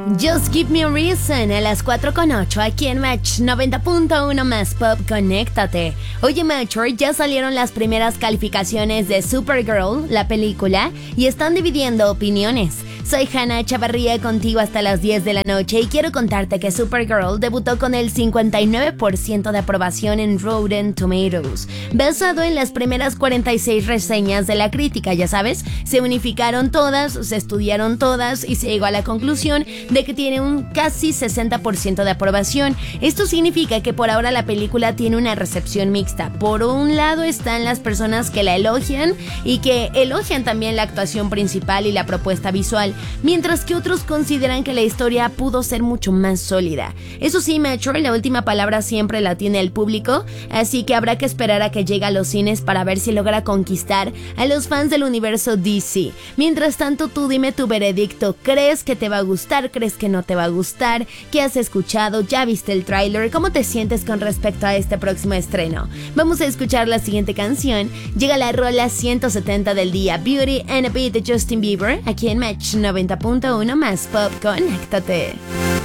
Just Give Me a Reason a las 4:08 aquí en Match 90.1 más Pop, conéctate. Oye Matcher, ya salieron las primeras calificaciones de Supergirl, la película, y están dividiendo opiniones. Soy Hannah Chavarría contigo hasta las 10 de la noche y quiero contarte que Supergirl debutó con el 59% de aprobación en Rotten Tomatoes, basado en las primeras 46 reseñas de la crítica, ya sabes, se unificaron todas, se estudiaron todas y se llegó a la conclusión de que tiene un casi 60% de aprobación. Esto significa que por ahora la película tiene una recepción mixta. Por un lado están las personas que la elogian y que elogian también la actuación principal y la propuesta visual, mientras que otros consideran que la historia pudo ser mucho más sólida. Eso sí, Metro, la última palabra siempre la tiene el público, así que habrá que esperar a que llegue a los cines para ver si logra conquistar a los fans del universo DC. Mientras tanto, tú dime tu veredicto. ¿Crees que te va a gustar? ¿Crees que no te va a gustar? ¿Qué has escuchado? ¿Ya viste el tráiler? ¿Cómo te sientes con respecto a este próximo estreno? Vamos a escuchar la siguiente canción. Llega la rola 170 del día, Beauty and a Beat de Justin Bieber, aquí en Match 90.1 más Pop, conéctate.